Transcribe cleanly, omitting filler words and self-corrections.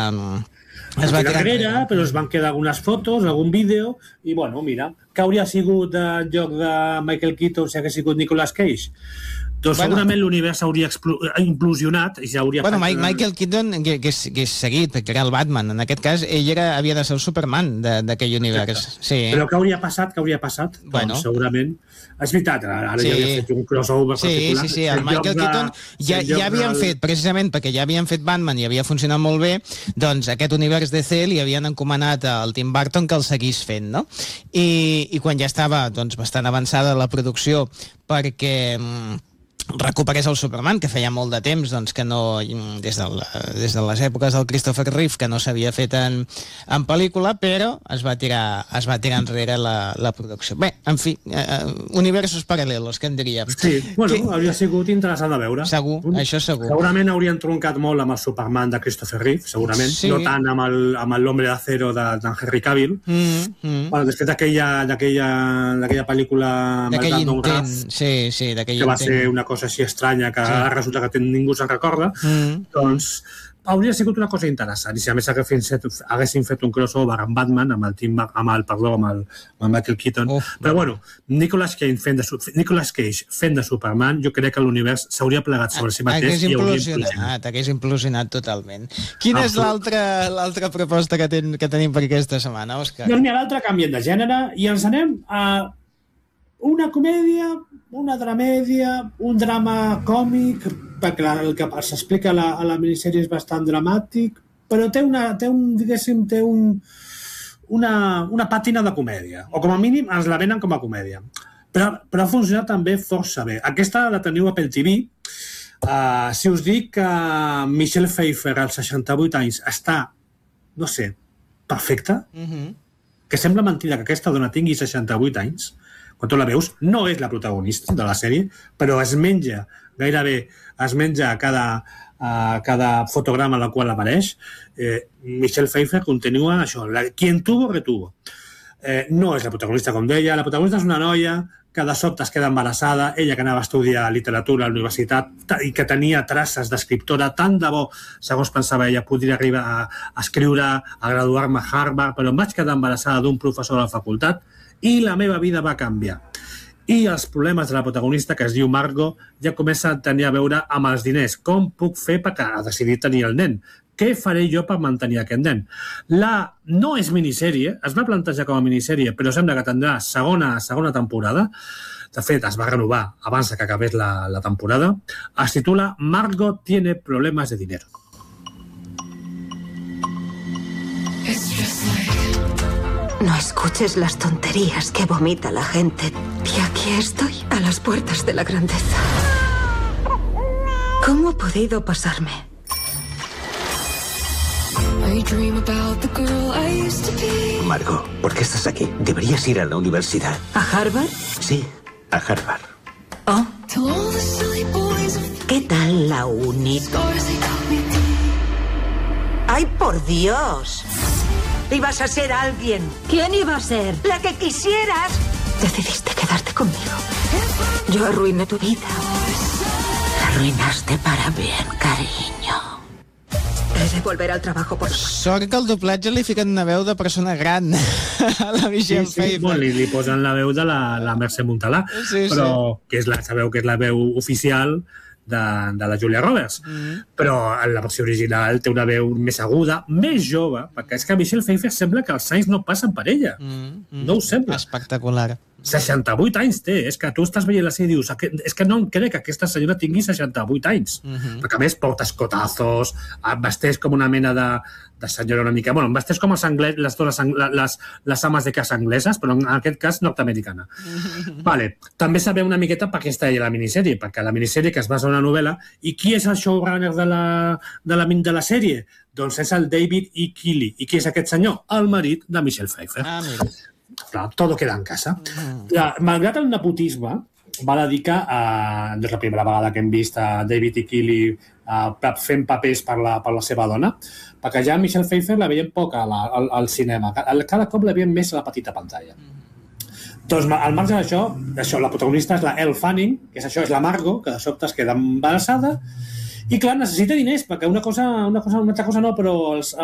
Es va tirar enrere, però es van quedar algunes fotos, algun vídeo, i bueno, mira, que hauria sigut en lloc de Michael Keaton si hagués sigut Nicolas Cage? Doncs segurament l'univers hauria implosionat i s'hauria... Bueno, Michael Keaton que és seguit, perquè era el Batman. En aquest cas, ell havia de ser el Superman d'aquell univers. Sí. Però què hauria passat? Bueno. Doncs segurament... És veritat, ara ja havia fet un crossover particular. Sí, el Michael Keaton ja havien fet, precisament perquè ja havien fet Batman i havia funcionat molt bé, doncs aquest univers DC li havien encomanat al Tim Burton que el seguís fent, no? I quan ja estava bastant avançada la producció perquè recuperés el Superman, que feia molt de temps que no, des de les èpoques del Christopher Reeve, que no s'havia fet en pel·lícula, però es va tirar enrere la producció. Bé, en fi, universos paral·lelos, que en diríem. Sí, bueno, hauria sigut interessant de veure. Segur, això segur. Segurament haurien troncat molt amb el Superman de Christopher Reeve, segurament, no tant amb l'Hombre de Acero d'en Henry Cavill. Bueno, després d'aquella pel·lícula d'aquell intent, sí, d'aquell que va ser una cosa així estranya que resulta que ningú se'n recorda, doncs hauria sigut una cosa interessant. I si a més haguessin fet un crossover amb Batman, amb el Michael Keaton, però bueno, Nicolas Cage fent de Superman, jo crec que l'univers s'hauria plegat sobre si mateix i hagués implosionat totalment. Quina és l'altra proposta que tenim per aquesta setmana, Òscar? Doncs mira, l'altre canviem de gènere i ens anem a una comèdia, una dramèdia, un drama còmic, perquè el que s'explica a la minissèrie és bastant dramàtic, però té una pàtina de comèdia, o com a mínim ens la venen com a comèdia. Però ha funcionat també força bé. Aquesta la teniu a Apple TV. Si us dic que Michelle Pfeiffer, als 68 anys, està, no sé, perfecta, que sembla mentida que aquesta dona tingui 68 anys, quan tu la veus, no és la protagonista de la sèrie, però es menja a cada fotograma en el qual apareix. Michelle Pfeiffer continua això, quien tuvo, retuvo. No és la protagonista, com deia, la protagonista és una noia que de sobte es queda embarassada, ella que anava a estudiar literatura a la universitat i que tenia traces d'escriptora, tant de bo, segons pensava ella, podria arribar a escriure, a graduar-me a Harvard, però em vaig quedar embarassada d'un professor de la facultat i la meva vida va canviar. I els problemes de la protagonista, que es diu Margot, ja comença a tenir a veure amb els diners. Com puc fer perquè ha decidit tenir el nen? Què faré jo per mantenir aquest nen? No és minissèrie, es va plantejar com a minissèrie, però sembla que tindrà segona temporada. De fet, es va renovar abans que acabés la temporada. Es titula Margot tiene problemas de dinero. No escuches las tonterías que vomita la gente. Y aquí estoy, a las puertas de la grandeza. ¿Cómo ha podido pasarme? Margot, ¿por qué estás aquí? Deberías ir a la universidad. ¿A Harvard? Sí, a Harvard. Oh. ¿Qué tal la uni? ¡Ay, por Dios! Ibas a ser alguien. ¿Quién iba a ser? La que quisieras. Decidiste quedarte conmigo. Yo arruiné tu vida. La arruinaste para bien, cariño. He de volver al trabajo por... Sort que el doblatge li fiquen una veu de persona gran a la Michelle Pfeiffer. Bueno, li posen la veu de la Mercè Montalà, però que sabeu que és la veu oficial de la Julia Roberts, però en la versió original té una veu més aguda, més jove, perquè és que Michelle Pfeiffer sembla que els anys no passen per ella. No ho sembla. Espectacular. 68 anys té, és que tu estàs veient la sèrie i dius, és que no em crec que aquesta senyora tingui 68 anys, perquè a més porta escotazos, vesteix com una mena de senyora una mica, bueno, vesteix com les ames de casa angleses, però en aquest cas nord-americana. Vale. També sabeu una miqueta per què està allà la minissèrie, perquè la minissèrie que es basa en una novel·la, i qui és el showrunner de la sèrie? Doncs és el David E. Keeley. I qui és aquest senyor? El marit de Michelle Pfeiffer. Mira. Clar, todo queda en casa. Malgrat el nepotisme, va dedicar és la primera vegada que hem vist a David E. Keeley fent papers per la seva dona, perquè ja Michelle Pfeiffer la veiem poc al cinema, cada cop la veiem més a la petita pantalla. Doncs al marge d'això, la protagonista és la Elle Fanning, que és la Margot, que de sobte es queda embarassada, i clar, necessita diners, perquè una altra cosa no, però